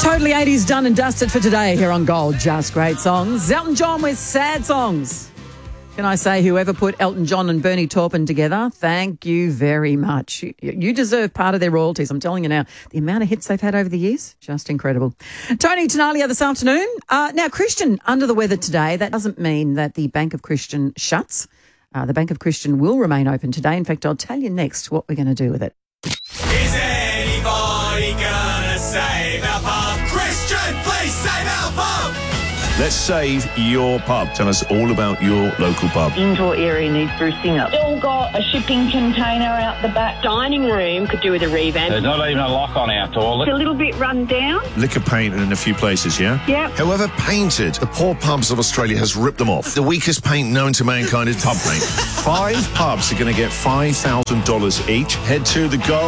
Totally 80s done and dusted for today here on Gold. Just great songs. Elton John with Sad Songs. Can I say, whoever put Elton John and Bernie Taupin together, thank you very much. You deserve part of their royalties. I'm telling you now, the amount of hits they've had over the years, just incredible. Tony Tenalia this afternoon. Now, Christian under the weather today. That doesn't mean that the Bank of Christian shuts. The Bank of Christian will remain open today. In fact, I'll tell you next what we're going to do with it. Is anybody gonna save our pub? Christian, please save our pub! Let's save your pub. Tell us all about your local pub. Indoor area needs boosting up. Still got a shipping container out the back. Dining room could do with a revamp. There's not even a lock on our toilet. It's a little bit run down. Liquor painted in a few places, yeah? Yep. However painted, the poor pubs of Australia has ripped them off. The weakest paint known to mankind is pub paint. 5 pubs are going to get $5,000 each. Head to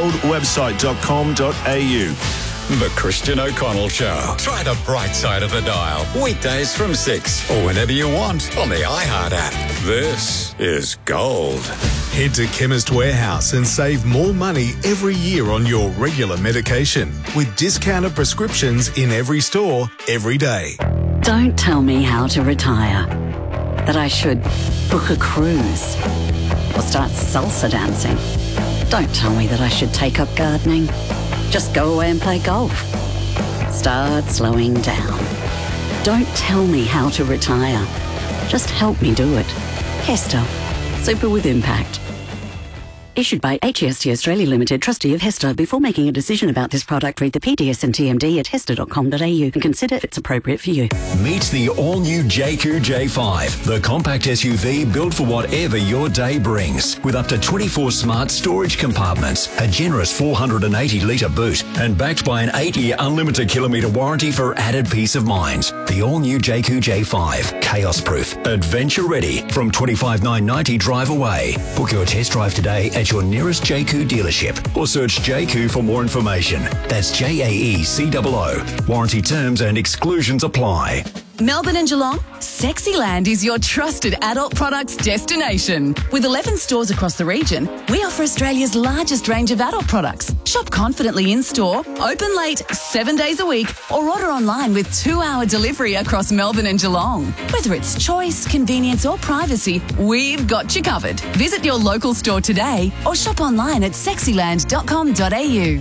thegoldwebsite.com.au. The Christian O'Connell Show. Try the bright side of the dial. Weekdays from 6 or whenever you want on the iHeart app. This is Gold. Head to Chemist Warehouse and save more money every year on your regular medication with discounted prescriptions in every store, every day. Don't tell me how to retire. That I should book a cruise or start salsa dancing. Don't tell me that I should take up gardening. Just go away and play golf. Start slowing down. Don't tell me how to retire. Just help me do it. Hester. Super with impact. Issued by HEST Australia Limited, trustee of Hester. Before making a decision about this product, read the PDS and TMD at hester.com.au and consider if it's appropriate for you. Meet the all-new JQ J5, the compact SUV built for whatever your day brings. With up to 24 smart storage compartments, a generous 480-litre boot, and backed by an 8-year unlimited kilometre warranty for added peace of mind. The all-new JQ J5, chaos-proof, adventure-ready, from $25,990 drive away. Book your test drive today at your nearest JQ dealership or search JQ for more information. That's JAECOO. Warranty terms and exclusions apply. Melbourne and Geelong, Sexyland is your trusted adult products destination. With 11 stores across the region, we offer Australia's largest range of adult products. Shop confidently in-store, open late 7 days a week, or order online with 2-hour delivery across Melbourne and Geelong. Whether it's choice, convenience or privacy, we've got you covered. Visit your local store today or shop online at sexyland.com.au. Take me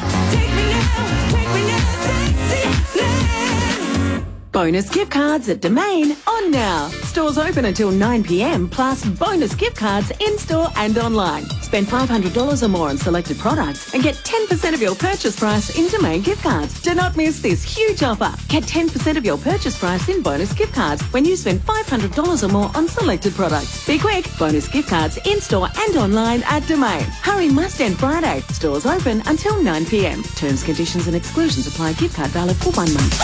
now, Sexyland. Bonus gift cards at Domain on now. Stores open until 9 p.m, plus bonus gift cards in-store and online. Spend $500 or more on selected products and get 10% of your purchase price in Domain gift cards. Do not miss this huge offer. Get 10% of your purchase price in bonus gift cards when you spend $500 or more on selected products. Be quick. Bonus gift cards in-store and online at Domain. Hurry must end Friday. Stores open until 9 p.m. Terms, conditions and exclusions apply. Gift card valid for 1 month.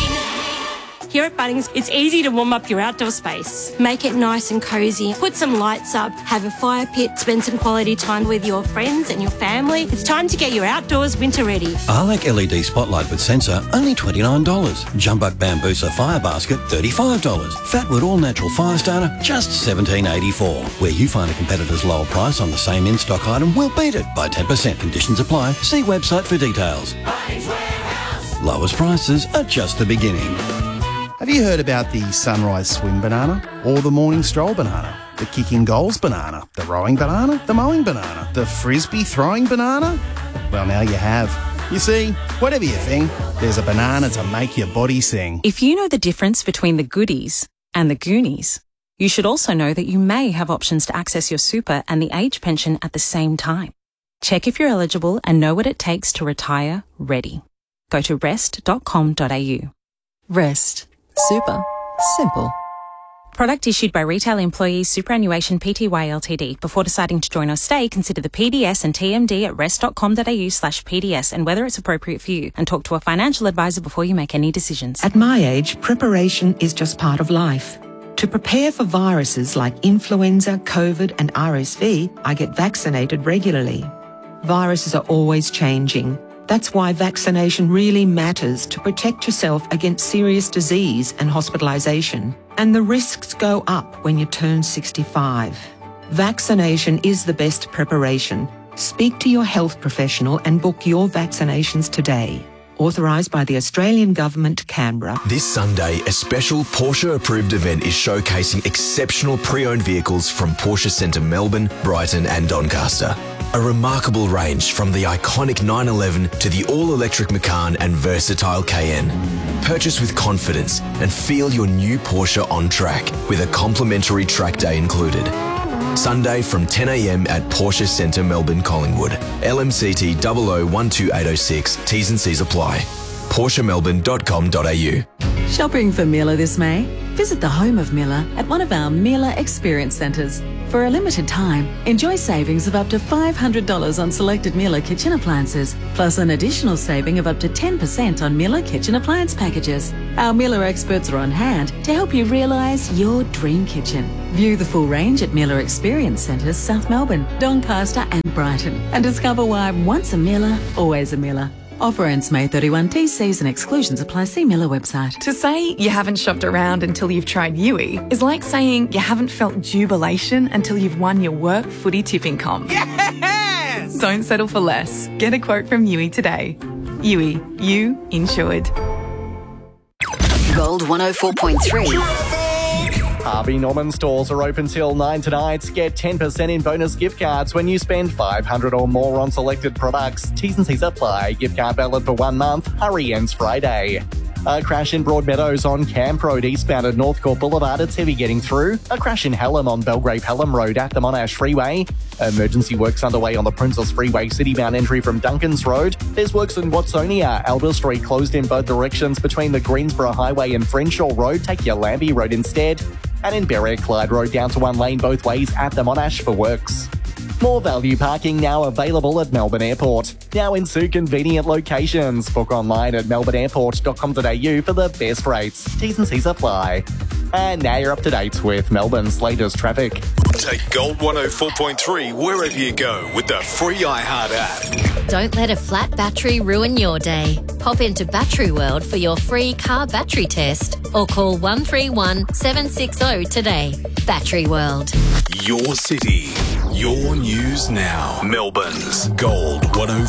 Here at Bunnings, it's easy to warm up your outdoor space. Make it nice and cosy. Put some lights up, have a fire pit, spend some quality time with your friends and your family. It's time to get your outdoors winter ready. Arlac LED spotlight with sensor, only $29. Jumbuck Bambusa fire basket, $35. Fatwood all natural fire starter, just $17.84. Where you find a competitor's lower price on the same in-stock item, we'll beat it by 10%. Conditions apply. See website for details. Lowest prices are just the beginning. Have you heard about the sunrise swim banana or the morning stroll banana, the kicking goals banana, the rowing banana, the mowing banana, the frisbee throwing banana? Well, now you have. You see, whatever you think, there's a banana to make your body sing. If you know the difference between the goodies and the Goonies, you should also know that you may have options to access your super and the age pension at the same time. Check if you're eligible and know what it takes to retire ready. Go to rest.com.au. Rest. Super. Simple. Product issued by Retail Employees Superannuation Pty Ltd. Before deciding to join or stay, consider the PDS and TMD at rest.com.au/PDS and whether it's appropriate for you, and talk to a financial advisor before you make any decisions. At my age, preparation is just part of life. To prepare for viruses like influenza, COVID and RSV, I get vaccinated regularly. Viruses are always changing. That's why vaccination really matters to protect yourself against serious disease and hospitalisation. And the risks go up when you turn 65. Vaccination is the best preparation. Speak to your health professional and book your vaccinations today. Authorised by the Australian Government, Canberra. This Sunday, a special Porsche-approved event is showcasing exceptional pre-owned vehicles from Porsche Centre Melbourne, Brighton and Doncaster. A remarkable range from the iconic 911 to the all-electric Macan and versatile Cayenne. Purchase with confidence and feel your new Porsche on track with a complimentary track day included. Sunday from 10 a.m. at Porsche Centre Melbourne, Collingwood. LMCT 0012806. T's and C's apply. PorscheMelbourne.com.au. Shopping for Miller this May? Visit the home of Miller at one of our Miller Experience Centres. For a limited time, enjoy savings of up to $500 on selected Miller kitchen appliances, plus an additional saving of up to 10% on Miller kitchen appliance packages. Our Miller experts are on hand to help you realise your dream kitchen. View the full range at Miller Experience Centres, South Melbourne, Doncaster and Brighton, and discover why once a Miller, always a Miller. Offer ends May 31. T's and exclusions apply. See Miller website. To say you haven't shopped around until you've tried Yui is like saying you haven't felt jubilation until you've won your work footy tipping comp. Yes! Don't settle for less. Get a quote from Yui today. Yui, you insured. Gold 104.3. Harvey Norman stores are open till 9 tonight. Get 10% in bonus gift cards when you spend $500 or more on selected products. T's and C's apply. Gift card valid for 1 month. Hurry ends Friday. A crash in Broadmeadows on Camp Road eastbound at Northcourt Boulevard. It's heavy getting through. A crash in Hallam on Belgrave-Hallam Road at the Monash Freeway. Emergency works underway on the Princess Freeway citybound entry from Duncans Road. There's works in Watsonia. Albert Street closed in both directions between the Greensboro Highway and Frenshaw Road. Take your Lambie Road instead. And in Berwick, Clyde Road down to 1 lane both ways at the Monash for works. More value parking now available at Melbourne Airport. Now in 2 convenient locations. Book online at melbourneairport.com.au for the best rates. T's and C's apply. And now you're up to date with Melbourne's latest traffic. Take Gold 104.3 wherever you go with the free iHeart app. Don't let a flat battery ruin your day. Pop into Battery World for your free car battery test or call 131 760 today. Battery World. Your city, your news now. Melbourne's Gold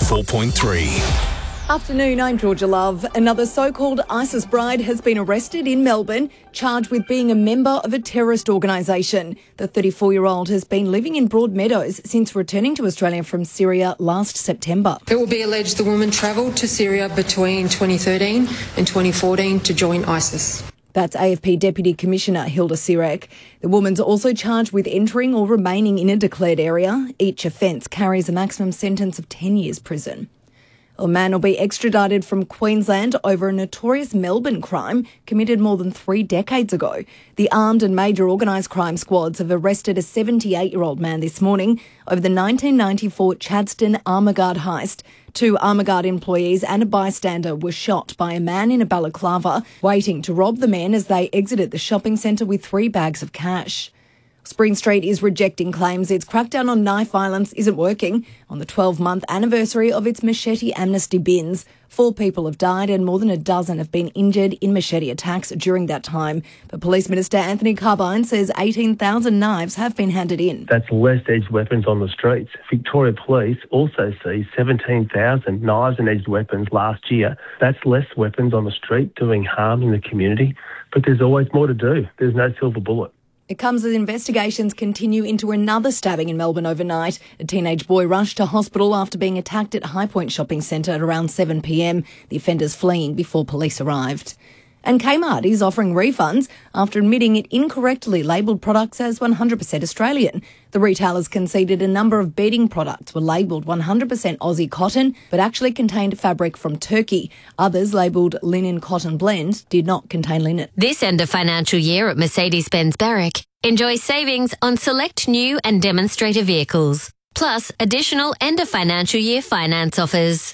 104.3. Afternoon, I'm Georgia Love. Another so-called ISIS bride has been arrested in Melbourne, charged with being a member of a terrorist organisation. The 34-year-old has been living in Broadmeadows since returning to Australia from Syria last September. It will be alleged the woman travelled to Syria between 2013 and 2014 to join ISIS. That's AFP Deputy Commissioner Hilda Sirek. The woman's also charged with entering or remaining in a declared area. Each offence carries a maximum sentence of 10 years prison. A man will be extradited from Queensland over a notorious Melbourne crime committed more than 3 decades ago. The armed and major organised crime squads have arrested a 78-year-old man this morning over the 1994 Chadstone Armourguard heist. 2 Armourguard employees and a bystander were shot by a man in a balaclava waiting to rob the men as they exited the shopping centre with 3 bags of cash. Spring Street is rejecting claims its crackdown on knife violence isn't working. On the 12-month anniversary of its machete amnesty bins, 4 people have died and more than a dozen have been injured in machete attacks during that time. But Police Minister Anthony Carbine says 18,000 knives have been handed in. That's less edged weapons on the streets. Victoria Police also sees 17,000 knives and edged weapons last year. That's less weapons on the street doing harm in the community. But there's always more to do. There's no silver bullet. It comes as investigations continue into another stabbing in Melbourne overnight. A teenage boy rushed to hospital after being attacked at High Point Shopping Centre at around 7 p.m. The offenders fleeing before police arrived. And Kmart is offering refunds after admitting it incorrectly labelled products as 100% Australian. The retailers conceded a number of bedding products were labelled 100% Aussie cotton, but actually contained fabric from Turkey. Others labelled linen cotton blend did not contain linen. This end of financial year at Mercedes-Benz Berwick, enjoy savings on select new and demonstrator vehicles, plus additional end of financial year finance offers.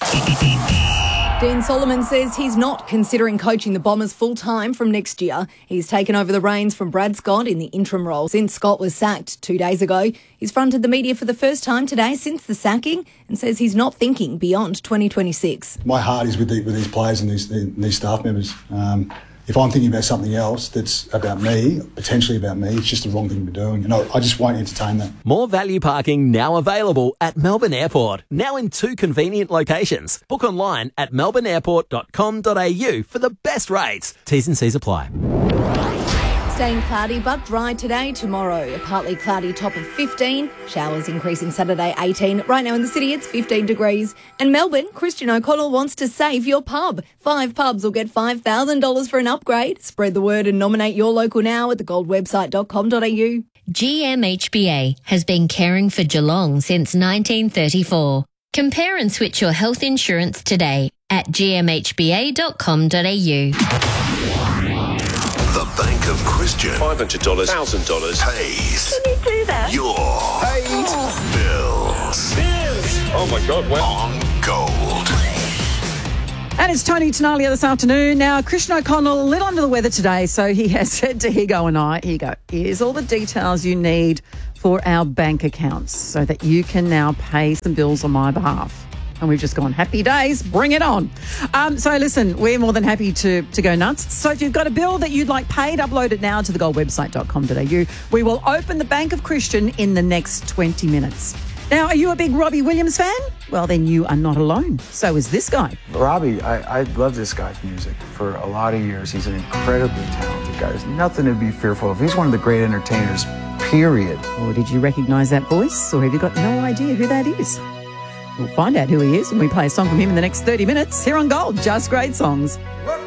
Dean Solomon says he's not considering coaching the Bombers full-time from next year. He's taken over the reins from Brad Scott in the interim role since Scott was sacked 2 days ago. He's fronted the media for the first time today since the sacking and says he's not thinking beyond 2026. My heart is with these players and these staff members. if I'm thinking about something else that's about me, potentially about me, it's just the wrong thing to do. And I just won't entertain that. More value parking now available at Melbourne Airport. Now in 2 convenient locations. Book online at melbourneairport.com.au for the best rates. T's and C's apply. Staying cloudy but dry today, tomorrow. A partly cloudy top of 15. Showers increasing Saturday 18. Right now in the city it's 15 degrees. And Melbourne, Christian O'Connell wants to save your pub. 5 pubs will get $5,000 for an upgrade. Spread the word and nominate your local now at thegoldwebsite.com.au. GMHBA has been caring for Geelong since 1934. Compare and switch your health insurance today at gmhba.com.au. The Bank of Christian. $500, $1,000 pays. Can you do that? Your bills. Oh my God, wow. On Gold. And it's Tony Tenalia this afternoon. Now, Christian O'Connell, a little under the weather today, so he has said to Higo and I, here you go, here's all the details you need for our bank accounts so that you can now pay some bills on my behalf. And we've just gone, happy days, bring it on. So listen, we're more than happy to go nuts. So if you've got a bill that you'd like paid, upload it now to thegoldwebsite.com.au. We will open the Bank of Christian in the next 20 minutes. Now, are you a big Robbie Williams fan? Well, then you are not alone. So is this guy. Robbie, I love this guy's music for a lot of years. He's an incredibly talented guy. There's nothing to be fearful of. He's one of the great entertainers, period. Or did you recognise that voice? Or have you got no idea who that is? We'll find out who he is when we play a song from him in the next 30 minutes here on Gold. Just great songs. Well,